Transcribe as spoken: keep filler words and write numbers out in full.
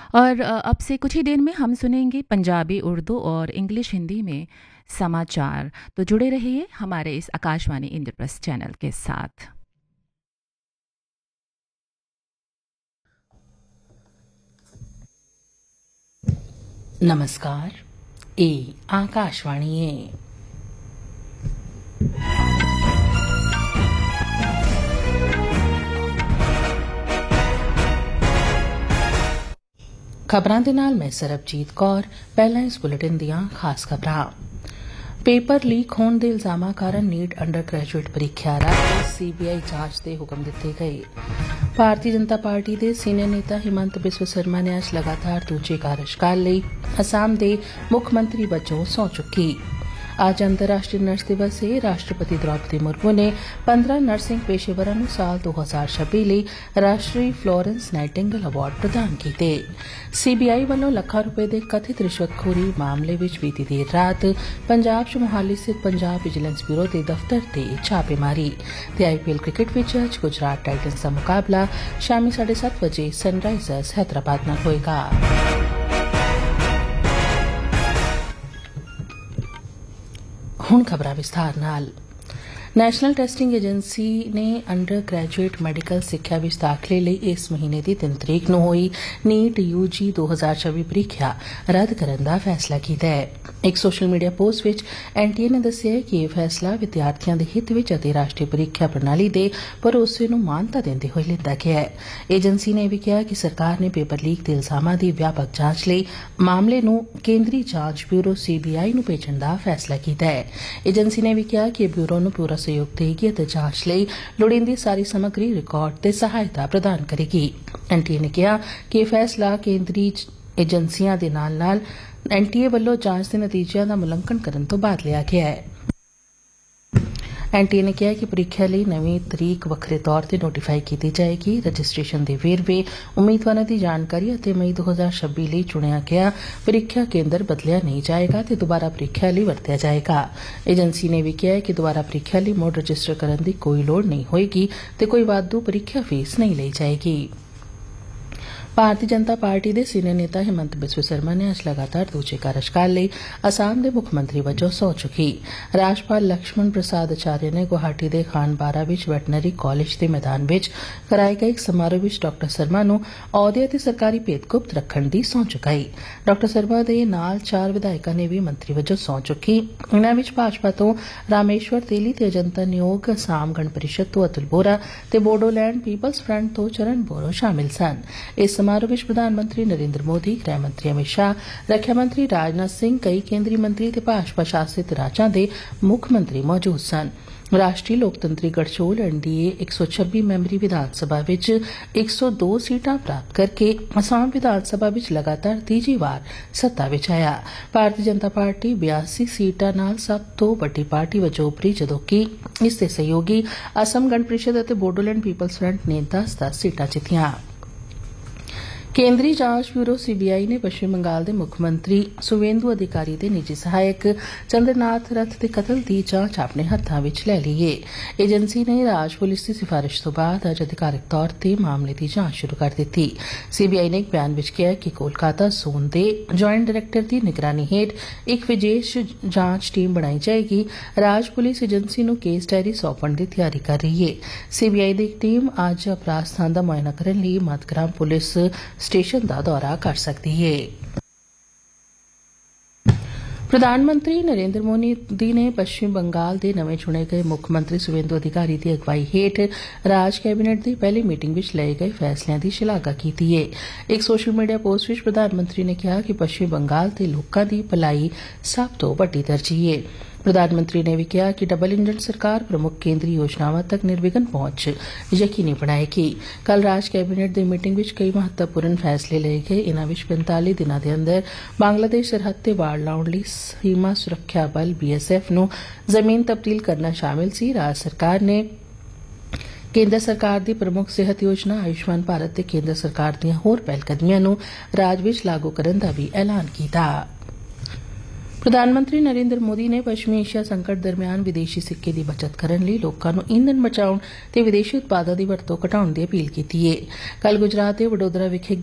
और अ, अब से कुछ ही देर में हम सुनेंगे पंजाबी, उर्दू और इंग्लिश हिंदी में समाचार। तो जुड़े रहिए हमारे इस आकाशवाणी इंद्रप्रस्थ चैनल के साथ। नमस्कार, ए आकाशवाणी है। ਖਬਰਾਂ ਦੇ ਨਾਲ ਮੈਂ ਸਰਬਜੀਤ ਕੌਰ। ਪਹਿਲਾਂ ਇਸ ਬੁਲੇਟਿਨ ਦੀਆਂ ਖਾਸ ਖਬਰਾਂ। ਪੇਪਰ ਲੀਕ ਹੋਣ ਦੇ ਇਲਜ਼ਾਮਾਂ ਕਾਰਨ ਨੀਟ ਅੰਡਰ ਗ੍ਰੈਜੂਏਟ ਪ੍ਰੀਖਿਆ ਰੱਦ, ਸੀਬੀਆਈ ਜਾਂਚ ਦੇ ਹੁਕਮ ਦਿੱਤੇ ਗਏ। ਭਾਰਤੀ ਜਨਤਾ ਪਾਰਟੀ ਦੇ ਸੀਨੀਅਰ ਨੇਤਾ ਹਿਮੰਤ ਬਿਸਵਾ ਸਰਮਾ ਨੇ ਅੱਜ ਲਗਾਤਾਰ ਦੂਜੇ ਕਾਰਜਕਾਲ ਲਈ ਅਸਾਮ ਦੇ ਮੁੱਖ ਮੰਤਰੀ ਵਜੋਂ ਸਹੁੰ ਚੁੱਕੀ। ਅੱਜ ਅੰਤਰਰਾਸ਼ਟਰੀ ਨਰਸ ਦਿਵਸ ਹੈ। ਰਾਸ਼ਟਰਪਤੀ ਦ੍ਰੌਪਦੀ ਮੁਰਮੂ ਨੇ ਪੰਦਰਾਂ ਨਰਸਿੰਗ ਪੇਸ਼ੇਵਰਾਂ ਨੂੰ ਸਾਲ ਦੋ ਹਜ਼ਾਰ ਛੱਬੀ ਲਈ ਰਾਸ਼ਟਰੀ ਫਲੋਰੈਂਸ ਨਾਈਟਿੰਗੇਲ ਅਵਾਰਡ ਪ੍ਰਦਾਨ ਕੀਤੇ। ਸੀਬੀਆਈ ਵੱਲੋਂ ਲੱਖਾਂ ਰੁਪਏ ਦੇ ਕਥਿਤ ਰਿਸ਼ਵਤਖੋਰੀ ਮਾਮਲੇ ਵਿੱਚ ਬੀਤੀ ਦੇਰ ਰਾਤ ਪੰਜਾਬ 'ਚ ਮੁਹਾਲੀ ਸਥਿਤ ਪੰਜਾਬ ਵਿਜੀਲੈਂਸ ਬਿਊਰੋ ਦੇ ਦਫ਼ਤਰ ਤੇ ਛਾਪੇਮਾਰੀ। ਤੇ ਆਈਪੀਐਲ ਕ੍ਰਿਕਟ ਵਿੱਚ ਅੱਜ ਗੁਜਰਾਤ ਟਾਈਟਨਸ ਦਾ ਮੁਕਾਬਲਾ ਸ਼ਾਮੀ ਸਾਢੇ ਸੱਤ ਵਜੇ ਸਨਰਾਈਜ਼ਰਸ ਹੈਦਰਾਬਾਦ ਨਾਲ ਹੋਏਗਾ। ਹੁਣ ਖਬਰਾਂ ਵਿਸਥਾਰ ਨਾਲ। ਨੈਸ਼ਨਲ ਟੈਸਟਿੰਗ ਏਜੰਸੀ ਨੇ ਅੰਡਰ ਗ੍ਰੈਜੂਏਟ ਮੈਡੀਕਲ ਸਿੱਖਿਆ ਵਿੱਚ ਦਾਖਲੇ ਲਈ ਇਸ ਮਹੀਨੇ ਦੀ ਤਿੰਨ ਤਰੀਕ ਨੂੰ ਹੋਈ ਨੀਟ ਯੂਜੀ ਦੋ ਹਜ਼ਾਰ ਛੱਬੀ ਪ੍ਰੀਖਿਆ ਰੱਦ ਕਰਨ ਦਾ ਫੈਸਲਾ ਕੀਤਾ ਹੈ। ਇੱਕ ਸੋਸ਼ਲ ਮੀਡੀਆ ਪੋਸਟ ਵਿੱਚ ਐਨਟੀਏ ਨੇ ਦੱਸਿਆ ਕਿ ਇਹ ਫੈਸਲਾ ਵਿਦਿਆਰਥੀਆਂ ਦੇ ਹਿੱਤ ਵਿੱਚ ਅਤੇ ਰਾਸ਼ਟਰੀ ਪ੍ਰੀਖਿਆ ਪ੍ਰਣਾਲੀ ਦੇ ਭਰੋਸੇ ਨੂੰ ਮਾਨਤਾ ਦਿੰਦੇ ਹੋਏ ਲਿੱਤਾ ਗਿਆ ਹੈ। ਏਜੰਸੀ ਨੇ ਵੀ ਕਿਹਾ ਕਿ ਸਰਕਾਰ ਨੇ ਪੇਪਰ ਲੀਕ ਦੇ ਇਲਜ਼ਾਮਾਂ ਦੀ ਵਿਆਪਕ ਜਾਂਚ ਲਈ ਮਾਮਲੇ ਨੂੰ ਕੇਂਦਰੀ ਜਾਂਚ ਬਿਊਰੋ ਸੀਬੀਆਈ ਨੂੰ ਭੇਜਣ ਦਾ ਫੈਸਲਾ ਕੀਤਾ ਹੈ। ਏਜੰਸੀ ਨੇ ਵੀ ਕਿਹਾ ਕਿ ਬਿਊਰੋ ਨੂੰ ਪੂਰਾ ਸਹਿਯੋਗ ਦੇਗੀ ਅਤੇ ਜਾਂਚ ਲਈ ਲੋੜੀਂਦੀ ਸਾਰੀ ਸਮੱਗਰੀ, ਰਿਕਾਰਡ ਤੇ ਸਹਾਇਤਾ ਪ੍ਰਦਾਨ ਕਰੇਗੀ। ਐਨਟੀਏ ਨੇ ਕਿਹਾ ਕਿ ਇਹ ਫੈਸਲਾ ਕੇਂਦਰੀ ਏਜੰਸੀਆਂ ਦੇ ਨਾਲ ਨਾਲ ਐਨਟੀਏ ਵੱਲੋਂ ਜਾਂਚ ਦੇ ਨਤੀਜਿਆਂ ਦਾ ਮੁਲਾਂਕਣ ਕਰਨ ਤੋਂ ਬਾਅਦ ਲਿਆ ਗਿਆ ਹੈ। ਐਨਟੀਏ ਨੇ ਕਿਹਾ ਕਿ ਪ੍ਰੀਖਿਆ ਲਈ ਨਵੀਂ ਤਰੀਕ ਵੱਖਰੇ ਤੌਰ ਤੇ ਨੋਟੀਫਾਈ ਕੀਤੀ ਜਾਏਗੀ। ਰਜਿਸਟ੍ਰੇਸ਼ਨ ਦੇ ਵੇਰਵੇ, ਉਮੀਦਵਾਰਾਂ ਦੀ ਜਾਣਕਾਰੀ ਅਤੇ ਮਈ ਦੋ ਹਜ਼ਾਰ ਛੱਬੀ ਲਈ ਚੁਣਿਆ ਗਿਆ ਪ੍ਰੀਖਿਆ ਕੇਂਦਰ ਬਦਲਿਆ ਨਹੀਂ ਜਾਏਗਾ ਤੇ ਦੁਬਾਰਾ ਪ੍ਰੀਖਿਆ ਲਈ ਵਰਤਿਆ ਜਾਏਗਾ। ਏਜੰਸੀ ਨੇ ਵੀ ਕਿਹਾ ਕਿ ਦੁਬਾਰਾ ਪ੍ਰੀਖਿਆ ਲਈ ਮੁੜ ਰਜਿਸਟਰ ਕਰਨ ਦੀ ਕੋਈ ਲੋੜ ਨਹੀਂ ਹੋਏਗੀ ਤੇ ਕੋਈ ਵਾਧੂ ਪ੍ਰੀਖਿਆ ਫੀਸ ਨਹੀਂ ਲਈ ਜਾਏਗੀ। ਭਾਰਤੀ ਜਨਤਾ ਪਾਰਟੀ ਦੇ ਸੀਨੀਅਰ ਨੇਤਾ ਹਿਮੰਤ ਬਿਸਵਾ ਸਰਮਾ ਨੇ ਅੱਜ ਲਗਾਤਾਰ ਦੂਜੇ ਕਾਰਜਕਾਲ ਲਈ ਅਸਾਮ ਦੇ ਮੁੱਖ ਮੰਤਰੀ ਵਜੋਂ ਸਹੁੰ ਚੁੱਕੀ। ਰਾਜਪਾਲ ਲਕਸ਼ਮਣ ਪ੍ਰਸਾਦ ਆਚਾਰੀਆ ਨੇ ਗੁਹਾਟੀ ਦੇ ਖਾਨਬਾਰਾ ਵਿੱਚ ਵੈਟਨਰੀ ਕਾਲਜ ਦੇ ਮੈਦਾਨ ਵਿੱਚ ਕਰਾਏ ਗਏ ਇੱਕ ਸਮਾਰੋਹ ਵਿੱਚ ਡਾ ਸਰਮਾ ਨੂੰ ਅਹੁਦੇ ਅਤੇ ਸਰਕਾਰੀ ਭੇਤ ਗੁਪਤ ਰੱਖਣ ਦੀ ਸਹੁੰ ਚੁਕਾਈ। ਡਾ ਸਰਮਾ ਦੇ ਨਾਲ ਚਾਰ ਵਿਧਾਇਕਾਂ ਨੇ ਵੀ ਮੰਤਰੀ ਵਜੋਂ ਸਹੁੰ ਚੁੱਕੀ। ਇਨ੍ਹਾਂ ਵਿੱਚ ਭਾਜਪਾ ਤੋਂ ਰਾਮੇਸ਼ਵਰ ਤੇਲੀ ਤੇ ਅਜੰਤਾ ਨਿਯੋਗ, ਅਸਾਮ ਗਣ ਪਰਿਸ਼ਦ ਤੋਂ ਅਤੁਲ ਬੋਰਾ ਤੇ ਬੋਡੋਲੈਂਡ ਪੀਪਲਸ ਫਰੰਟ ਤੋਂ ਚਰਨ ਬੋਰੋ ਸ਼ਾਮਿਲ ਸਨ। ਇਸ ਸਮਾਰੋਹ ਵਿੱਚ ਪ੍ਰਧਾਨ ਮੰਤਰੀ ਨਰਿੰਦਰ ਮੋਦੀ, ਗ੍ਰਹਿ ਮੰਤਰੀ ਅਮਿਤ ਸ਼ਾਹ, ਰੱਖਿਆ ਮੰਤਰੀ ਰਾਜਨਾਥ ਸਿੰਘ, ਕਈ ਕੇਂਦਰੀ ਮੰਤਰੀ ਤੇ ਭਾਜਪਾ ਸ਼ਾਸਿਤ ਰਾਜਾਂ ਦੇ ਮੁੱਖ ਮੰਤਰੀ ਮੌਜੂਦ ਸਨ। ਰਾਸ਼ਟਰੀ ਲੋਕਤੰਤਰੀ ਗਠਜੋੜ ਐਨਡੀਏ ਇੱਕ ਸੌ ਛੱਬੀ ਮੈਂਬਰੀ ਵਿਧਾਨ ਸਭਾ ਵਿੱਚ ਇੱਕ ਸੌ ਦੋ ਸੀਟਾਂ ਪ੍ਰਾਪਤ ਕਰਕੇ ਅਸਾਮ ਵਿਧਾਨ ਸਭਾ ਵਿੱਚ ਲਗਾਤਾਰ ਤੀਜੀ ਵਾਰ ਸੱਤਾ ਵਿੱਚ ਆਇਆ। ਭਾਰਤੀ ਜਨਤਾ ਪਾਰਟੀ ਬਿਆਸੀ ਸੀਟਾਂ ਨਾਲ ਸਭ ਤੋਂ ਵੱਡੀ ਪਾਰਟੀ ਵਜੋਂ ਉੱਭਰੀ, ਜਦੋਂ ਕਿ ਇਸ ਦੇ ਸਹਿਯੋਗੀ ਅਸਮ ਗਣ ਪਰਿਸ਼ਦ ਅਤੇ ਬੋਡੋਲੈਂਡ ਪੀਪਲਸ ਫਰੰਟ ਨੇ ਦਸ ਦਸ ਸੀਟਾਂ ਜਿੱਤੀਆਂ। ਕੇਂਦਰੀ ਜਾਂਚ ਬਿਊਰੋ ਸੀਬੀਆਈ ਨੇ ਪੱਛਮੀ ਬੰਗਾਲ ਦੇ ਮੁੱਖ ਮੰਤਰੀ ਸੁਵੇਂਦੂ ਅਧਿਕਾਰੀ ਦੇ ਨਿੱਜੀ ਸਹਾਇਕ ਚੰਦਰਨਾਥ ਰੱਥ ਦੇ ਕਤਲ ਦੀ ਜਾਂਚ ਆਪਣੇ ਹੱਥਾਂ ਵਿੱਚ ਲੈ ਲਈ ਹੈ। ਏਜੰਸੀ ਨੇ ਰਾਜ ਪੁਲਿਸ ਦੀ ਸਿਫਾਰਿਸ਼ ਤੋਂ ਬਾਅਦ ਅੱਜ ਅਧਿਕਾਰਿਕ ਤੌਰ ਤੇ ਮਾਮਲੇ ਦੀ ਜਾਂਚ ਸ਼ੁਰੂ ਕਰ ਦਿੱਤੀ। ਸੀਬੀਆਈ ਨੇ ਇੱਕ ਬਿਆਨ ਵਿੱਚ ਕਿਹਾ ਕਿ ਕੋਲਕਾਤਾ ਜ਼ੋਨ ਦੇ ਜੁਆਇੰਟ ਡਾਇਰੈਕਟਰ ਦੀ ਨਿਗਰਾਨੀ ਹੇਠ ਇੱਕ ਵਿਸ਼ੇਸ਼ ਜਾਂਚ ਟੀਮ ਬਣਾਈ ਜਾਏਗੀ। ਰਾਜ ਪੁਲਿਸ ਏਜੰਸੀ ਨੂੰ ਕੇਸ ਡਾਇਰੀ ਸੌਂਪਣ ਦੀ ਤਿਆਰੀ ਕਰ ਰਹੀ ਹੈ। ਸੀਬੀਆਈ ਦੀ ਇੱਕ ਟੀਮ ਅੱਜ ਅਪਰਾਧ ਸਥਾਨ ਦਾ ਮੁਆਇਨਾ ਕਰਨ ਲਈ ਮੱਧਗ੍ਰਾਮ ਪੁਲਿਸ ਸਟੇਸ਼ਨ ਦਾ ਦੌਰਾ ਕਰ ਸਕਦੀ ਹੈ। ਪ੍ਰਧਾਨ ਮੰਤਰੀ ਨਰਿੰਦਰ ਮੋਦੀ ਨੇ ਪੱਛਮੀ ਬੰਗਾਲ ਦੇ ਨਵੇਂ ਚੁਣੇ ਗਏ ਮੁੱਖ ਮੰਤਰੀ ਸੁਵੇਂਦੂ ਅਧਿਕਾਰੀ ਦੀ ਅਗਵਾਈ ਹੇਠ ਰਾਜ ਕੈਬਨਿਟ ਦੀ ਪਹਿਲੀ ਮੀਟਿੰਗ ਵਿੱਚ ਲਏ ਗਏ ਫੈਸਲਿਆਂ ਦੀ ਸ਼ਲਾਘਾ ਕੀਤੀ ਹੈ। ਇੱਕ ਸੋਸ਼ਲ ਮੀਡੀਆ ਪੋਸਟ ਵਿੱਚ ਪ੍ਰਧਾਨ ਮੰਤਰੀ ਨੇ ਕਿਹਾ ਕਿ ਪੱਛਮੀ ਬੰਗਾਲ ਦੇ ਲੋਕਾਂ ਦੀ ਭਲਾਈ ਸਭ ਤੋਂ ਵੱਡੀ ਤਰਜੀਹ ਹੈ। ਪ੍ਰਧਾਨ ਮੰਤਰੀ ਨੇ ਵੀ ਕਿਹਾ ਕਿ ਡਬਲ ਇੰਜਨ ਸਰਕਾਰ ਪ੍ਰਮੁੱਖ ਕੇਂਦਰੀ ਯੋਜਨਾਵਾਂ ਤੱਕ ਨਿਰਵਿਘਨ ਪਹੁੰਚ ਯਕੀਨੀ ਬਣਾਏਗੀ। ਕੱਲ੍ਹ ਰਾਜ ਕੈਬਨਿਟ ਦੀ ਮੀਟਿੰਗ ਵਿੱਚ ਕਈ ਮਹੱਤਵਪੂਰਨ ਫੈਸਲੇ ਲਏ ਗਏ। ਇਨ੍ਹਾਂ ਵਿੱਚ ਪੰਤਾਲੀ ਦਿਨਾਂ ਦੇ ਅੰਦਰ ਬੰਗਲਾਦੇਸ਼ ਸਰਹੱਦ ਤੇ ਵਾੜ ਲਾਉਣ ਲਈ ਸੀਮਾ ਸੁਰੱਖਿਆ ਬਲ ਬੀਐਸਐਫ ਨੂੰ ਜ਼ਮੀਨ ਤਬਦੀਲ ਕਰਨਾ ਸ਼ਾਮਿਲ ਸੀ। ਰਾਜ ਸਰਕਾਰ ਨੇ ਕੇਂਦਰ ਸਰਕਾਰ ਦੀ ਪ੍ਰਮੁੱਖ ਸਿਹਤ ਯੋਜਨਾ ਆਯੁਸ਼ਮਾਨ ਭਾਰਤ ਤੇ ਕੇਂਦਰ ਸਰਕਾਰ ਦੀਆਂ ਹੋਰ ਪਹਿਲਕਦਮੀਆਂ ਨੂੰ ਰਾਜ ਵਿੱਚ ਲਾਗੂ ਕਰਨ ਦਾ ਵੀ ਐਲਾਨ ਕੀਤਾ। ਪ੍ਰਧਾਨ ਮੰਤਰੀ ਨਰਿੰਦਰ ਮੋਦੀ ਨੇ ਪੱਛਮੀ ਏਸ਼ੀਆ ਸੰਕਟ ਦਰਮਿਆਨ ਵਿਦੇਸ਼ੀ ਸਿੱਕੇ ਦੀ ਬਚਤ ਕਰਨ ਲਈ ਲੋਕਾਂ ਨੂੰ ਈਂਧਨ ਬਚਾਉਣ ਤੇ ਵਿਦੇਸ਼ੀ ਉਤਪਾਦਾਂ ਦੀ ਵਰਤੋਂ ਘਟਾਉਣ ਦੀ ਅਪੀਲ ਕੀਤੀ ਹੈ। ਕੱਲ੍ਹ ਗੁਜਰਾਤ ਦੇ ਵਡੋਦਰਾ ਵਿਖੇ